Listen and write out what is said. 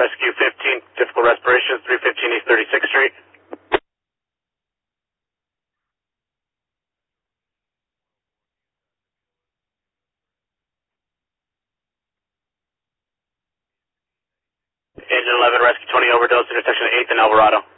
Rescue 15, difficult respiration, 315 East 36th Street. Engine 11, Rescue 20, overdose, intersection 8th and Alvarado.